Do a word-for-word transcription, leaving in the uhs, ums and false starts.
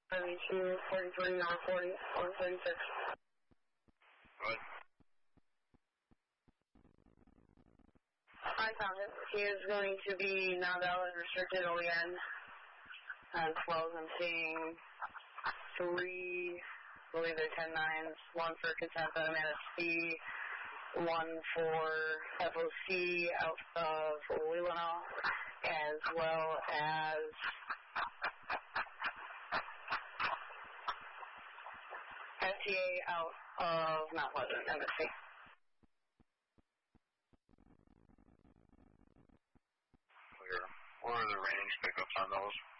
seventy-two, forty-three, number forty, one thirty-six. Good. I found it. He is going to be non-valid restricted O E N, as well as I'm seeing three, I believe they're ten nines, one for contempt of M S C, one for F O C out of Leelanau, as well as S T A out of Mount Pleasant, M S C. Clear. What are the range pickups on those?